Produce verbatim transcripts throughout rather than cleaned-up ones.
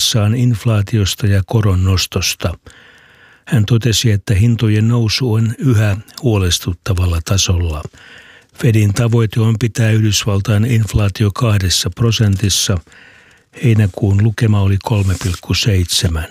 huolissaan inflaatiosta ja koron nostosta. Hän totesi, että hintojen nousu on yhä huolestuttavalla tasolla. Fedin tavoite on pitää Yhdysvaltain inflaatio kahdessa prosentissa. Heinäkuun lukema oli kolme pilkku seitsemän.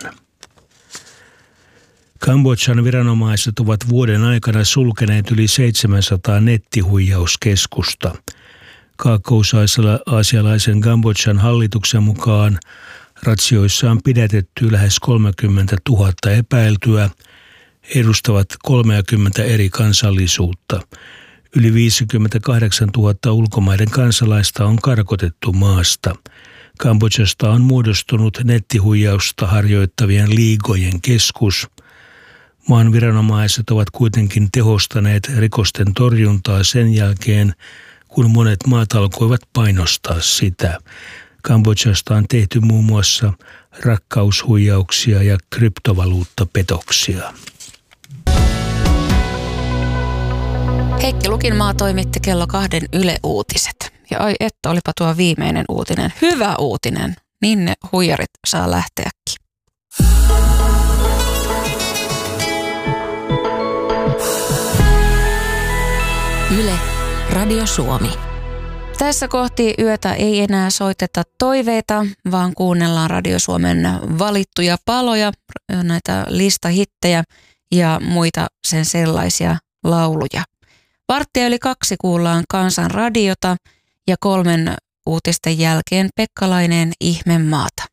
Kambodžan viranomaiset ovat vuoden aikana sulkeneet yli seitsemänsataa nettihuijauskeskusta. Kaakkois-aasialaisen Kambodžan hallituksen mukaan ratsioissa on pidätetty lähes kolmekymmentätuhatta epäiltyä, edustavat kolmekymmentä eri kansallisuutta. Yli viisikymmentäkahdeksantuhatta ulkomaiden kansalaista on karkotettu maasta. Kambodžasta on muodostunut nettihuijausta harjoittavien liigojen keskus. Maan viranomaiset ovat kuitenkin tehostaneet rikosten torjuntaa sen jälkeen, kun monet maat alkoivat painostaa sitä. Kambodžasta on tehty muun muassa rakkaushuijauksia ja kryptovaluuttapetoksia. Heikki Lukinmaa toimitti kello kahden Yle Uutiset. Ja ai että, olipa tuo viimeinen uutinen. Hyvä uutinen. Niin ne huijarit saa lähteäkin. Yle, Radio Suomi. Tässä kohti yötä ei enää soiteta toiveita, vaan kuunnellaan Radio Suomen valittuja paloja, näitä listahittejä ja muita sen sellaisia lauluja. Varttia yli kaksi kuullaan Kansan radiota ja kolmen uutisten jälkeen Pekka Laineen Ihme maata.